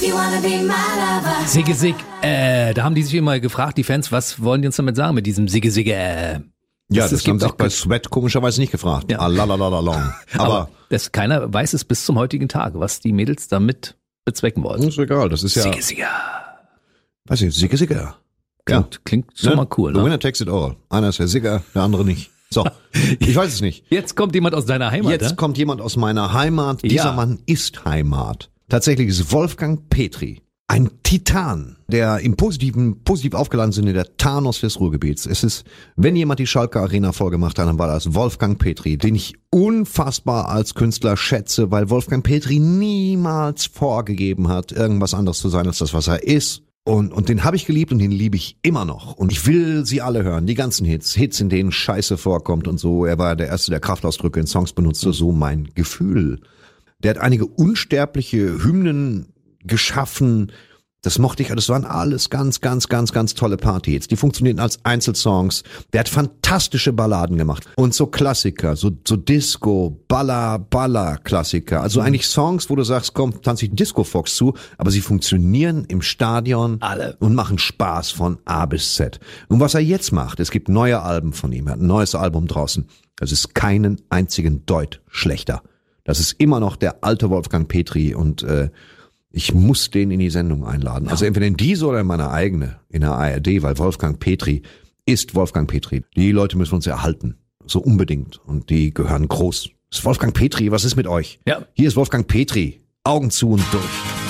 Sigge Sig, da haben die sich immer gefragt, die Fans, was wollen die uns damit sagen mit diesem Sigge Sigge? Ja, das haben sie auch bei Sweat komischerweise nicht gefragt. Ja. Aber keiner weiß es bis zum heutigen Tag, was die Mädels damit bezwecken wollen. ist egal, das ist ja... Sigge Sigge. Weiß ich, Sigge Sigge. Klingt schon mal cool, The ne? winner takes it all. Einer ist der Sigger, der andere nicht. So, ich weiß es nicht. Jetzt kommt jemand aus deiner Heimat, Jetzt kommt jemand aus meiner Heimat. Dieser Ja. Mann ist Heimat. Tatsächlich ist Wolfgang Petri ein Titan, der im positiv aufgeladen Sinne der Thanos des Ruhrgebiets. Es ist, wenn jemand die Schalke Arena vollgemacht hat, dann war das Wolfgang Petri, den ich unfassbar als Künstler schätze, weil Wolfgang Petri niemals vorgegeben hat, irgendwas anderes zu sein als das, was er ist. Und den habe ich geliebt und den liebe ich immer noch. Und ich will sie alle hören, die ganzen Hits, in denen Scheiße vorkommt und so. Er war der Erste, der Kraftausdrücke in Songs benutzte, so mein Gefühl. Der hat einige unsterbliche Hymnen geschaffen. Das mochte ich, das waren alles ganz tolle Party-Hits. Die funktionierten als Einzelsongs. Der hat fantastische Balladen gemacht. Und so Klassiker, so Disco, Baller-Klassiker. Also eigentlich Songs, wo du sagst, komm, tanz ich Disco-Fox zu, aber sie funktionieren im Stadion Alle. und machen Spaß von A bis Z. Und was er jetzt macht, es gibt neue Alben von ihm, er hat ein neues Album draußen. Das ist keinen einzigen Deut schlechter. Das ist immer noch der alte Wolfgang Petri und ich muss den in die Sendung einladen. Also entweder in diese oder in meine eigene, in der ARD, weil Wolfgang Petri ist Wolfgang Petri. Die Leute müssen uns erhalten, so unbedingt. Und die gehören groß. Das ist Wolfgang Petri, was ist mit euch? Ja. Hier ist Wolfgang Petri, Augen zu und durch.